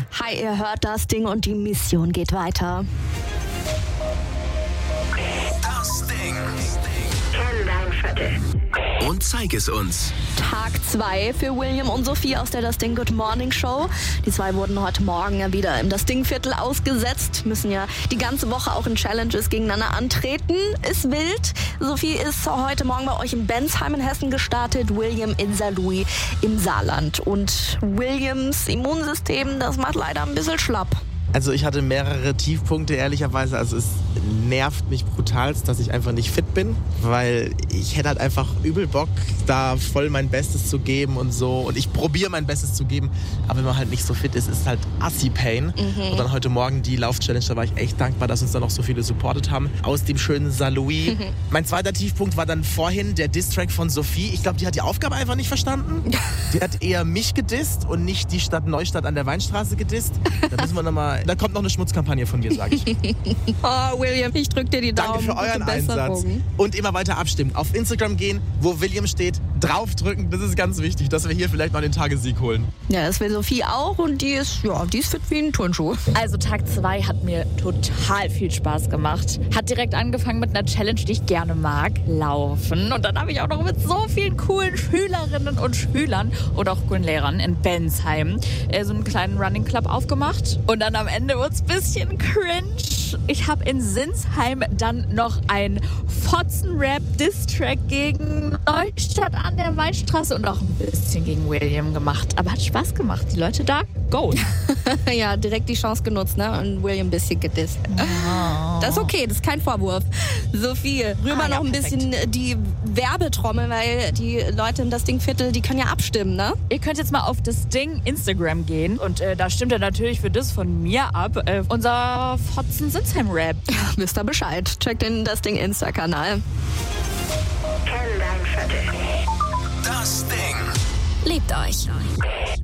Hi, ihr hört das Ding und die Mission geht weiter. Das Ding. Kenn dein Viertel. Und zeig es uns. Tag 2 für William und Sophie aus der Das Ding Good Morning Show. Die zwei wurden heute Morgen ja wieder im Das Ding-Viertel ausgesetzt. Müssen ja die ganze Woche auch in Challenges gegeneinander antreten. Ist wild. Sophie ist heute Morgen bei euch in Bensheim in Hessen gestartet. William in Saarlouis im Saarland. Und Williams Immunsystem, das macht leider ein bisschen schlapp. Also ich hatte mehrere Tiefpunkte, ehrlicherweise. Also es nervt mich brutalst, dass ich einfach nicht fit bin, weil ich hätte halt einfach übel Bock, da voll mein Bestes zu geben und so. Und ich probiere mein Bestes zu geben, aber wenn man halt nicht so fit ist, ist halt Assi-Pain. Und dann heute Morgen die Lauf-Challenge, da war ich echt dankbar, dass uns da noch so viele supportet haben. Aus dem schönen Saarlouis. Mein zweiter Tiefpunkt war dann vorhin der Diss-Track von Sophie. Ich glaube, die hat die Aufgabe einfach nicht verstanden. Die hat eher mich gedisst und nicht die Stadt Neustadt an der Weinstraße gedisst. Da müssen wir nochmal... Da kommt noch eine Schmutzkampagne von mir, sage ich. Oh, William, ich drück dir die Daumen. Danke für euren Gute Einsatz. Besserung. Und immer weiter abstimmen. Auf Instagram gehen, wo William steht, draufdrücken. Das ist ganz wichtig, dass wir hier vielleicht noch den Tagessieg holen. Ja, das will Sophie auch und die ist fit wie ein Turnschuh. Also Tag 2 hat mir total viel Spaß gemacht. Hat direkt angefangen mit einer Challenge, die ich gerne mag, Laufen. Und dann habe ich auch noch mit so vielen coolen Schülerinnen und Schülern und auch coolen Lehrern in Bensheim so einen kleinen Running Club aufgemacht. Und dann am Ende wurde es ein bisschen cringe. Ich habe in Sinsheim dann noch ein Fotzen-Rap-Diss-Track gegen Neustadt an der Weinstraße und auch ein bisschen gegen William gemacht. Aber hat Spaß gemacht. Die Leute da, go. Ja, direkt die Chance genutzt, ne? Und William ein bisschen gedisst. Oh. Das ist okay, das ist kein Vorwurf. Sophie, rüber noch ein bisschen die Werbetrommel, weil die Leute im Das Ding-Viertel, die können ja abstimmen, ne? Ihr könnt jetzt mal auf das Ding Instagram gehen und da stimmt er natürlich für das von mir ab. Unser Fotzen-Sinsheim-Rap. Wisst ihr Bescheid. Checkt den Das Ding Insta-Kanal. Kenn dein Viertel. Das Ding. Liebt euch.